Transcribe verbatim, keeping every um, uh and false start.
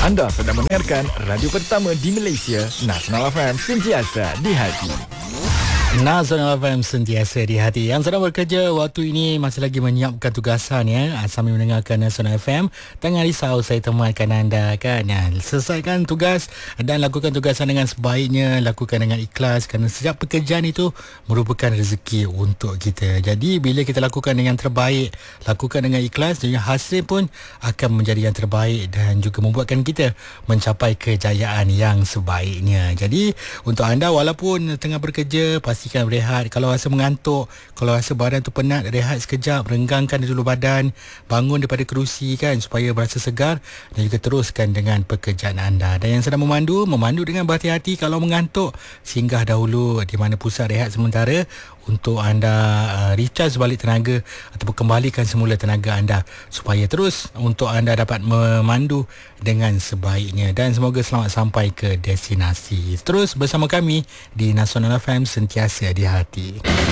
Anda sedang mendengarkan radio pertama di Malaysia, Nasional F M, sentiasa di hati. Nasional F M, sentiasa di hati. Yang sedang bekerja waktu ini masih lagi menyiapkan tugasan ya, sambil mendengarkan Nasional F M. Jangan risau, saya temankan anda kan ya. Selesaikan tugas dan lakukan tugasan dengan sebaiknya, lakukan dengan ikhlas, kerana setiap pekerjaan itu merupakan rezeki untuk kita. Jadi bila kita lakukan dengan terbaik, lakukan dengan ikhlas, jadi hasil pun akan menjadi yang terbaik dan juga membuatkan kita mencapai kejayaan yang sebaiknya. Jadi untuk anda walaupun tengah bekerja, pastikan berehat. Kalau rasa mengantuk, kalau rasa badan tu penat, rehat sekejap, renggangkan dulu badan, bangun daripada kerusi kan, supaya berasa segar dan juga teruskan dengan pekerjaan anda. Dan yang sedang memandu, memandu dengan berhati-hati. Kalau mengantuk, singgah dahulu di mana pusat rehat sementara untuk anda uh, recharge balik tenaga ataupun kembalikan semula tenaga anda supaya terus untuk anda dapat memandu dengan sebaiknya. Dan semoga selamat sampai ke destinasi. Terus bersama kami di Nasional F M, sentiasa di hati.